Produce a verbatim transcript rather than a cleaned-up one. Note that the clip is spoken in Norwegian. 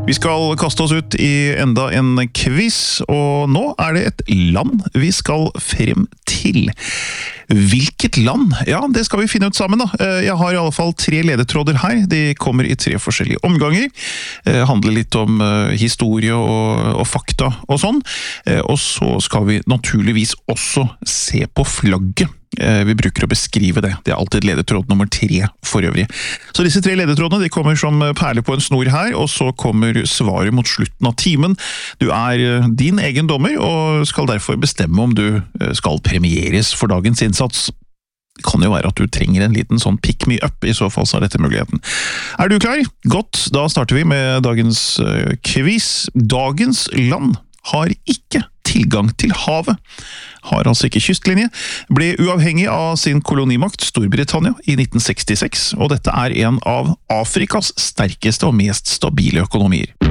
Vi skal kaste oss ut i enda en quiz, og nå er det et land vi skal frem til. Hvilket land? Ja, det skal vi finne ut sammen da. Jeg har i alle fall tre ledetråder her. De kommer i tre forskjellige omganger. Det handler litt om historie og, og fakta og sånn. Og så skal vi naturligvis også se på flagget. Vi bruker å beskrive det. Det er alltid ledetråd nummer tre for øvrig. Så disse tre ledetrådene de kommer som perler på en snor her, og så kommer svaret mot slutten av timen. Du er din egen dommer, og skal derfor bestemme om du skal premieres for dagens innsats. Det kan jo være at du trenger en liten sånn pick me up, i så fall så er dette muligheten. Er du klar? Godt, da starter vi med dagens quiz. Dagens land har ikke tilgang til havet. Har altså ikke kystlinje, ble uavhengig av sin kolonimakt Storbritannia i nitten sekstiseks, og dette er en av Afrikas sterkeste og mest stabile økonomier.